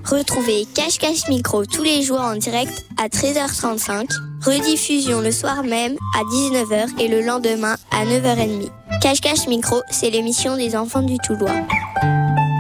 Retrouvez Cache-Cache Micro tous les jours en direct à 13h35, rediffusion le soir même à 19h et le lendemain à 9h30. Cache-Cache Micro, c'est l'émission des enfants du Toulois.